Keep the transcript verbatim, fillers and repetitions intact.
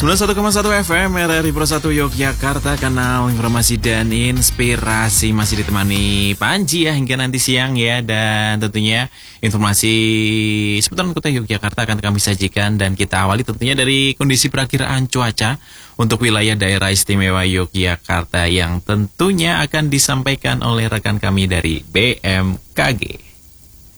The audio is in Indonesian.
sembilan puluh satu koma satu F M R R I Pro satu Yogyakarta, kanal informasi dan inspirasi, masih ditemani Panji ya hingga nanti siang ya. Dan tentunya informasi seputar kota Yogyakarta akan kami sajikan, dan kita awali tentunya dari kondisi perakiraan cuaca untuk wilayah daerah istimewa Yogyakarta yang tentunya akan disampaikan oleh rekan kami dari B M K G.